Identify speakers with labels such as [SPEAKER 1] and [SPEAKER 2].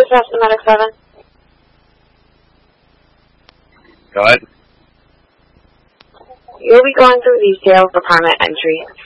[SPEAKER 1] is Estimatic 7.
[SPEAKER 2] Go ahead.
[SPEAKER 1] You'll be going through details of permit entry.